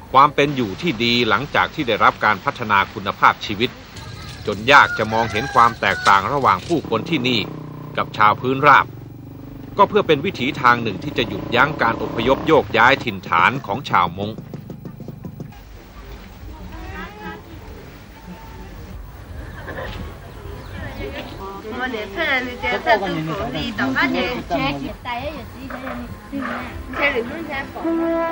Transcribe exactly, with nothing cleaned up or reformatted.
ความเป็นอยู่ที่ดีหลังจากที่ได้รับการพัฒนาคุณภาพชีวิตจนยากจะมองเห็นความแตกต่างระหว่างผู้คนที่นี่กับชาวพื้นราบก็เพื่อเป็นวิถีทางหนึ่งที่จะหยุดยั้งการอพยพโยกย้ายถิ่นฐานของชาวมง我哋出嚟你只只都講啲，就翻嘢。車車第一日只睇你，車嚟搬車房。